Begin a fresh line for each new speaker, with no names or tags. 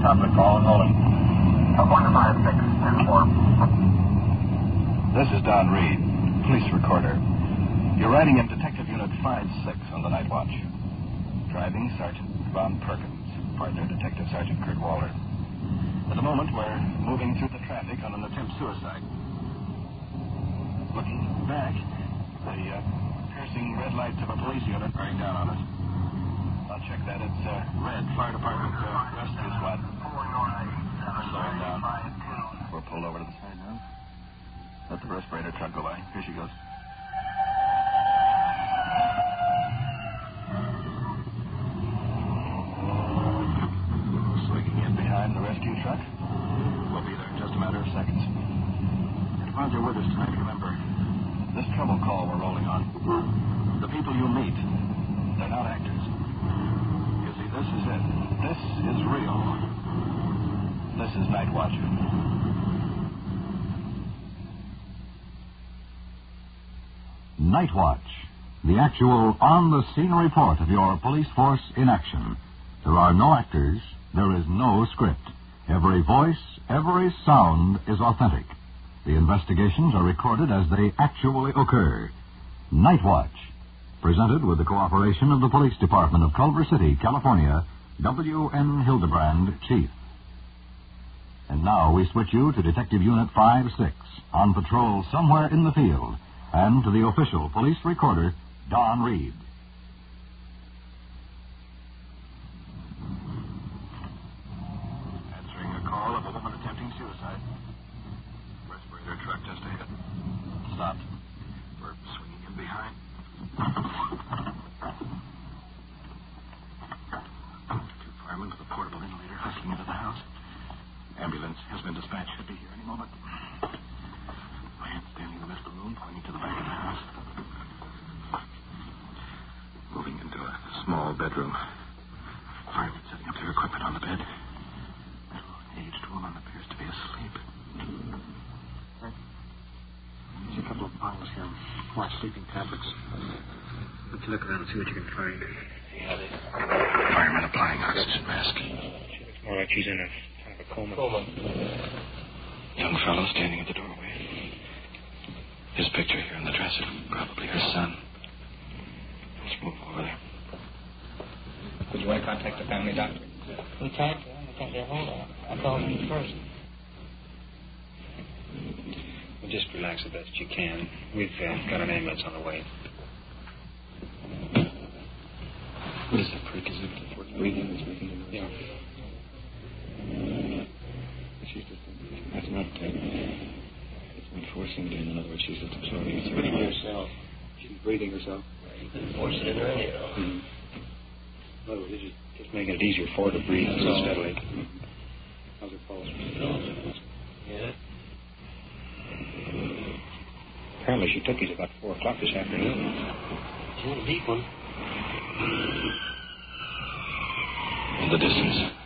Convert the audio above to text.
Copy, call and holding. 156, 10-4.
This is Don Reed, police recorder. You're riding in Detective Unit 5-6 on the night watch. Driving Sergeant Von Perkins, partner Detective Sergeant Kurt Waller. At the moment, we're moving through the traffic on an attempt suicide. Looking back, the piercing red lights of a police unit bearing down on us. I'll check that. It's red fire department rescue squad. Slowing down. We're pulled over to the side now. Let the respirator truck go by. Here she goes. Swinging in behind the rescue truck. We'll be there in just a matter of seconds. And while you're with us tonight, remember, this trouble call we're rolling on, the people you meet, they're not actors. You see, this is it. This is real. This is Night Watch.
Night Watch, the actual on-the-scene report of your police force in action. There are no actors. There is no script. Every voice, every sound is authentic. The investigations are recorded as they actually occur. Night Watch, presented with the cooperation of the Police Department of Culver City, California, W.N. Hildebrand, Chief. And now we switch you to Detective Unit 5-6, on patrol somewhere in the field, and to the official police recorder, Don Reed.
Answering a call of a woman attempting suicide. Respirator truck just ahead. Stopped. We're swinging in behind. Two firemen with a portable inhalator hustling into the house. Ambulance has been dispatched. Should be here any moment. Man standing in the middle of the room, pointing to the back of the house. Moving into a small bedroom. Firemen setting up their equipment on the bed. Aged woman appears to be asleep.
There's a couple of bottles here. More sleeping tablets. Let's look around and see what you can find.
Fireman applying oxygen mask.
She looks more like she's in a kind of a coma.
Young fellow standing at the doorway. His picture here on the dresser. Probably her son. Let's move over there.
Would you want to contact the family doctor?
We tried to. We can't get a hold of him. I called him first.
Well, just relax the best you can. We've got an ambulance on the way.
What is that prick? Is it breathing? It's making a noise?
Yeah.
She's just... That's not... it's not forcing it in. In other words, she's just absorbing it.
Breathing herself.
She's breathing herself.
You couldn't force it in her anyhow.
Mm-hmm. In other words, just making it easier for her to breathe steadily. How's her pulse?
Yeah.
Apparently she took these about 4 o'clock this afternoon.
She had a deep one.
In the distance,